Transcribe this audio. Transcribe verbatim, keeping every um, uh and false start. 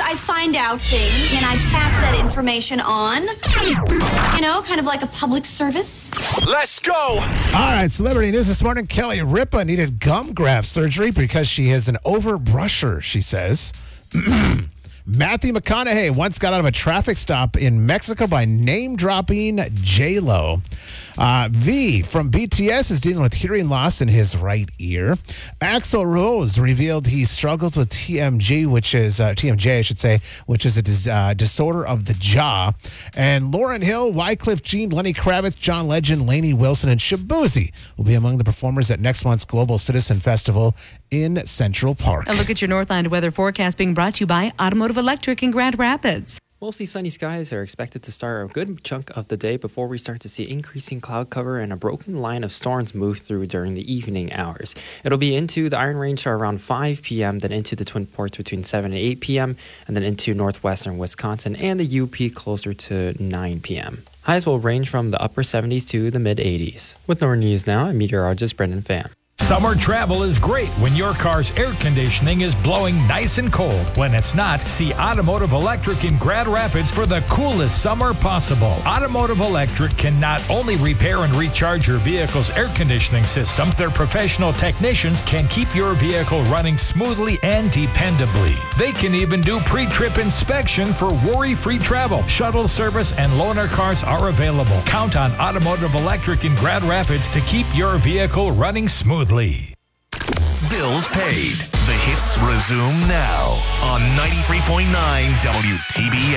I find out things and I pass that information on. You know, kind of like a public service. Let's go! All right, celebrity news this morning. Kelly Ripa needed gum graft surgery because she is an overbrusher, she says. Matthew McConaughey once got out of a traffic stop in Mexico by name-dropping J-Lo. Uh, V from B T S is dealing with hearing loss in his right ear. Axl Rose revealed he struggles with T M G, which is uh, T M J, I should say, which is a dis- uh, disorder of the jaw. And Lauryn Hill, Wycliffe Jean, Lenny Kravitz, John Legend, Lainey Wilson, and Shabuzi will be among the performers at next month's Global Citizen Festival in Central Park. A look at your Northland weather forecast being brought to you by Automotive Electric in Grand Rapids. Mostly sunny skies are expected to start a good chunk of the day before we start to see increasing cloud cover and a broken line of storms move through during the evening hours. It'll be into the Iron Range around five p.m., then into the Twin Ports between seven and eight p.m., and then into northwestern Wisconsin and the U P closer to nine p.m. Highs will range from the upper seventies to the mid eighties. With Northern News Now, I'm meteorologist Brendan Pham. Summer travel is great when your car's air conditioning is blowing nice and cold. When it's not, see Automotive Electric in Grand Rapids for the coolest summer possible. Automotive Electric can not only repair and recharge your vehicle's air conditioning system, their professional technicians can keep your vehicle running smoothly and dependably. They can even do pre-trip inspection for worry-free travel. Shuttle service and loaner cars are available. Count on Automotive Electric in Grand Rapids to keep your vehicle running smoothly. Bills paid. The hits resume now on ninety-three point nine W T B